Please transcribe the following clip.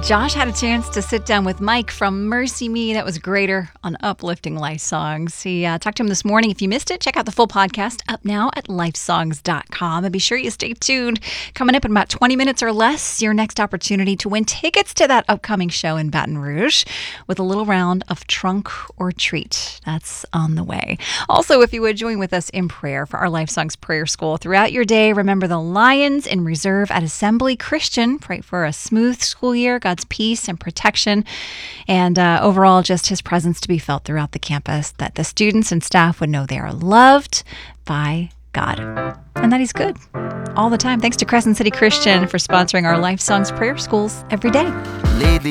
Josh had a chance to sit down with Mike from Mercy Me. That was greater on Uplifting Life Songs. He talked to him this morning. If you missed it, check out the full podcast up now at lifesongs.com. And be sure you stay tuned. Coming up in about 20 minutes or less, your next opportunity to win tickets to that upcoming show in Baton Rouge with a little round of Trunk or Treat. That's on the way. Also, if you would join with us in prayer for our Life Songs Prayer School. Throughout your day, remember the Lions in Reserve at Assembly Christian. Pray for a smooth school year, God's peace and protection, and overall just his presence to be felt throughout the campus, that the students and staff would know they are loved by God and that he's good all the time. Thanks to Crescent City Christian for sponsoring our Life Songs Prayer Schools every day. Lately